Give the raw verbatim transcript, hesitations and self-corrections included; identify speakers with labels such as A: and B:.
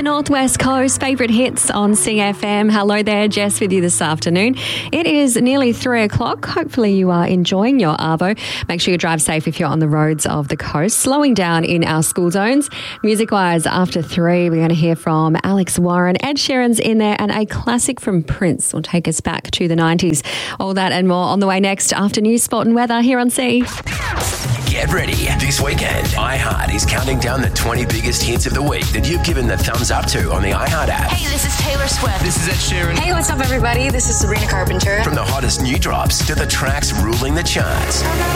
A: Northwest Coast, favourite hits on C F M. Hello there, Jess with you this afternoon. It is nearly three o'clock. Hopefully you are enjoying your arvo. Make sure you drive safe if you're on the roads of the coast. Slowing down in our school zones. Music-wise, after three, we're going to hear from Alex Warren. Ed Sheeran's in there, and a classic from Prince will take us back to the nineties. All that and more on the way next after news, sport and weather here on C.
B: Get ready. This weekend, iHeart is counting down the twenty biggest hits of the week that you've given the thumbs up to on the iHeart app.
C: Hey, this is Taylor Swift.
D: This is Ed Sheeran.
E: Hey, what's up, everybody? This is Sabrina Carpenter.
B: From the hottest new drops to the tracks ruling the charts.